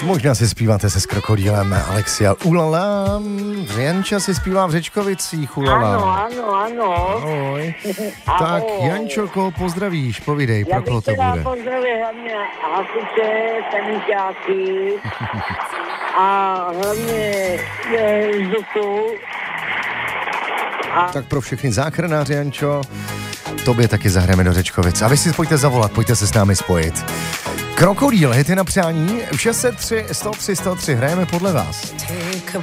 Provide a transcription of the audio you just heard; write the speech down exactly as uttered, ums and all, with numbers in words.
Možná si zpíváte se s krokodýlem Alexia Ulala. Janča si zpívá v Řečkovicích Ulala. Ano, ano, ano. Ahoj. Tak Jančo, koho pozdravíš? Povídej, pro koho to bude? Já bych teda pozdravil hlavně hasiče, sanitáky a hlavně vzduchu. A... Tak pro všechny záchranáře, Jančo, tobě taky zahrajeme do Řečkovic. A vy si pojďte zavolat, pojďte se s námi spojit. Krokodýl, hity na přání, šest set tři, sto tři, sto tři, hrajeme podle vás.